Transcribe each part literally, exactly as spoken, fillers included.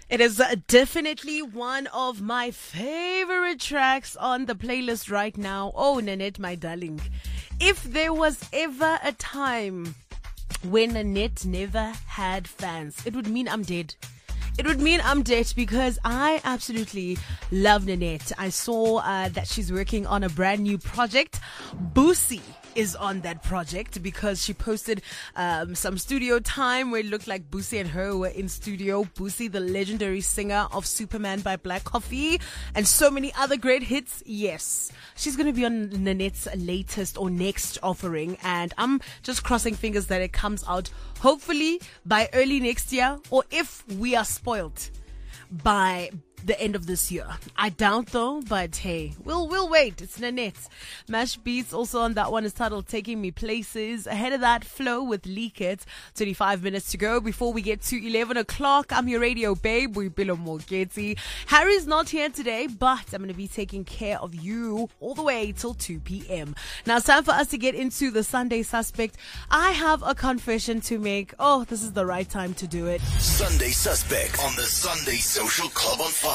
It is uh, definitely one of my favorite tracks on the playlist right now. Oh, Nanette, my darling. If there was ever a time when Nanette never had fans, it would mean I'm dead. It would mean I'm dead because I absolutely love Nanette. I saw uh, that she's working on a brand new project. Boosie is on that project because she posted um, some studio time where it looked like Boosie and her were in studio. Boosie, the legendary singer of Superman by Black Coffee and so many other great hits. Yes, she's going to be on Nanette's latest or next offering, and I'm just crossing fingers that it comes out hopefully by early next year, or if we are spoiled by the end of this year. I doubt though, but hey, we'll we'll wait. It's Nanette. Mash Beats also on that one is titled Taking Me Places. Ahead of that, Flow with Leak It. twenty-five minutes to go before we get to eleven o'clock. I'm your radio babe, Boipelo Mogeti. Harry's not here today, but I'm going to be taking care of you all the way till two p.m. Now it's time for us to get into the Sunday Suspect. I have a confession to make. Oh, this is the right time to do it. Sunday Suspect on the Sunday Social Club on Five.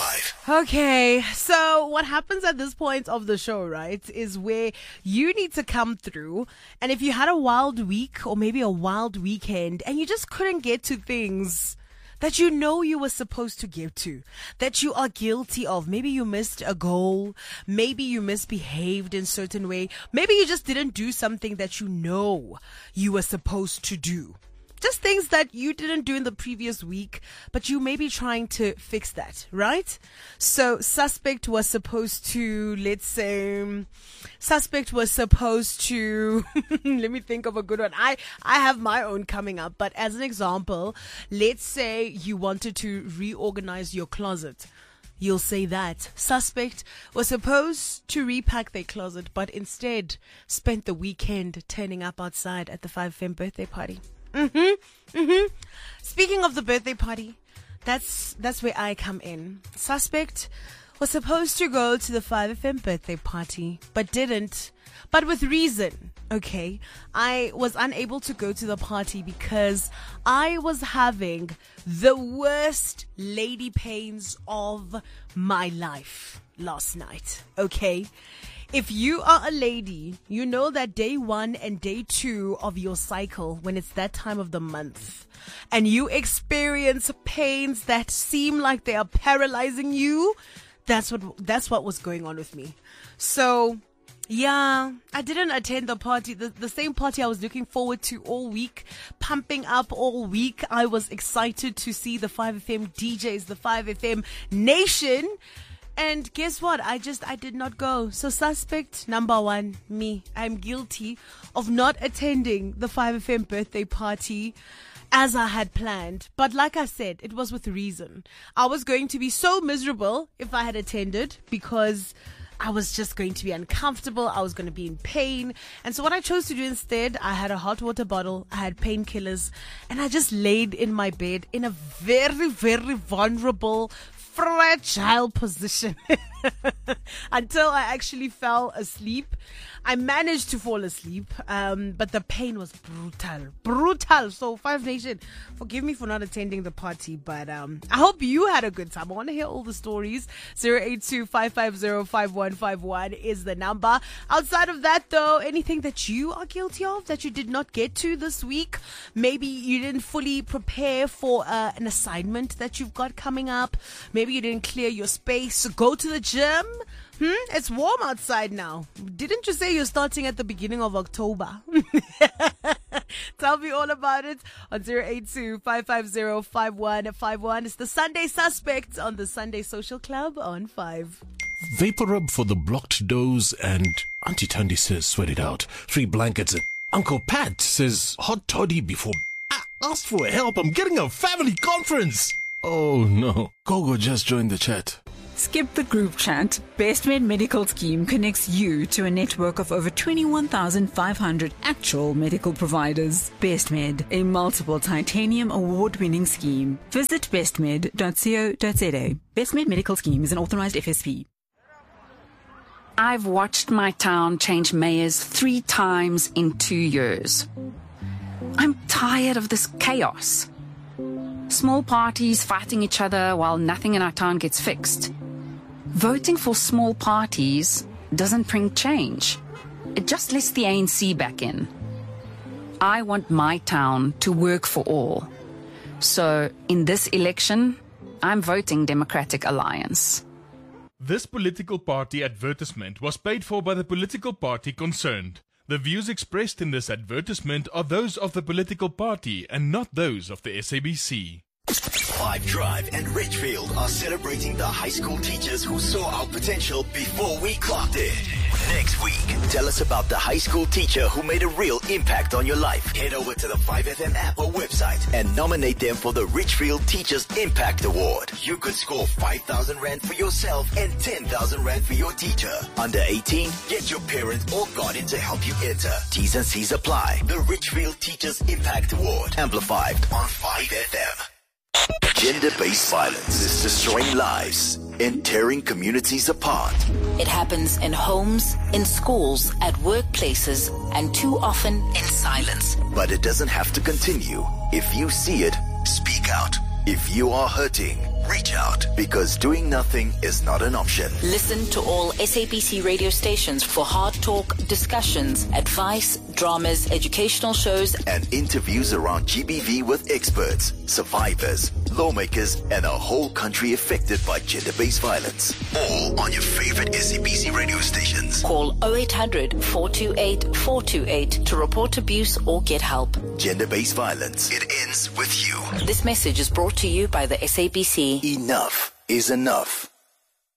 Okay, so what happens at this point of the show, right, is where you need to come through, and if you had a wild week or maybe a wild weekend and you just couldn't get to things that you know you were supposed to get to, that you are guilty of. Maybe you missed a goal. Maybe you misbehaved in a certain way. Maybe you just didn't do something that you know you were supposed to do. Just things that you didn't do in the previous week, but you may be trying to fix that, right? So suspect was supposed to, let's say, suspect was supposed to, let me think of a good one. I, I have my own coming up, but as an example, let's say you wanted to reorganize your closet. You'll say that suspect was supposed to repack their closet, but instead spent the weekend turning up outside at the five F M birthday party. Mm-hmm. Mm-hmm. Speaking of the birthday party, that's that's where I come in. Suspect was supposed to go to the five F M birthday party, but didn't. But with reason. Okay. I was unable to go to the party because I was having the worst lady pains of my life last night. Okay. If you are a lady, you know that day one and day two of your cycle, when it's that time of the month, and you experience pains that seem like they are paralyzing you, that's what, that's what was going on with me. So, yeah, I didn't attend the party, the, the same party I was looking forward to all week, pumping up all week. I was excited to see the five F M D Js, the five F M Nation. And guess what? I just, I did not go. So suspect number one, me. I'm guilty of not attending the five F M birthday party as I had planned. But like I said, it was with reason. I was going to be so miserable if I had attended because I was just going to be uncomfortable. I was going to be in pain. And so what I chose to do instead, I had a hot water bottle, I had painkillers, and I just laid in my bed in a very, very vulnerable, fragile position until I actually fell asleep. I managed to fall asleep, um, but the pain was brutal, brutal. So Five Nation, forgive me for not attending the party, but um, I hope you had a good time. I want to hear all the stories. zero eight two, five five zero, five one five one is the number. Outside of that, though, anything that you are guilty of that you did not get to this week, maybe you didn't fully prepare for uh, an assignment that you've got coming up. Maybe you didn't clear your space. So go to the gym. Hmm? It's warm outside now. Didn't you say you're starting at the beginning of October? Tell me all about it on zero eight two, five five zero, five one five one. It's the Sunday Suspect on the Sunday Social Club on five. Vapor rub for the blocked doors, and Auntie Tandy says sweat it out. Three blankets, and Uncle Pat says hot toddy before. I asked for help. I'm getting a family conference. Oh no. Gogo just joined the chat. Skip the group chat. BestMed Medical Scheme connects you to a network of over twenty-one thousand five hundred actual medical providers. BestMed, a multiple titanium award-winning scheme. Visit bestmed dot co dot za. BestMed Medical Scheme is an authorized F S P. I've watched my town change mayors three times in two years. I'm tired of this chaos. Small parties fighting each other while nothing in our town gets fixed. Voting for small parties doesn't bring change. It just lets the A N C back in. I want my town to work for all. So, in this election, I'm voting Democratic Alliance. This political party advertisement was paid for by the political party concerned. The views expressed in this advertisement are those of the political party and not those of the S A B C. Five Drive and Ridgefield are celebrating the high school teachers who saw our potential before we clocked it. Next week, tell us about the high school teacher who made a real impact on your life. Head over to the five F M app or website and nominate them for the Ridgefield Teachers Impact Award. You could score five thousand rand for yourself and ten thousand rand for your teacher. Under eighteen, get your parent or guardian to help you enter. T's and C's apply. The Ridgefield Teachers Impact Award. Amplified on five F M. Gender-based violence is destroying lives and tearing communities apart. It happens in homes, in schools, at workplaces, and too often in silence. But it doesn't have to continue. If you see it, speak out. If you are hurting, reach out, because doing nothing is not an option. Listen to all S A B C radio stations for hard talk, discussions, advice, dramas, educational shows, and interviews around G B V with experts, survivors, lawmakers, and a whole country affected by gender-based violence. All on your favorite S A B C radio stations. Call oh eight hundred, four two eight, four two eight to report abuse or get help. Gender-based violence. It ends with you. This message is brought to you by the S A B C. Enough is enough.